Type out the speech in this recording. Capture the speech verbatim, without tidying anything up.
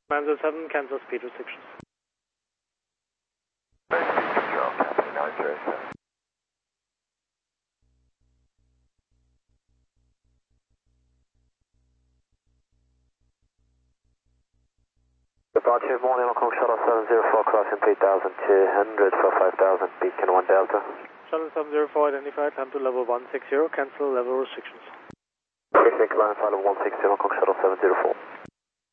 nine zero seven, cancel speed restrictions. Control, copy nine zero seven. Departure morning, Hong Kong Shuttle seven zero four, crossing three thousand two hundred for five thousand, beacon one Delta. Shuttle seven zero four identified, time to level one six zero, cancel level restrictions. Pacific line, final one six zero, Hong Kong Shuttle seven zero four.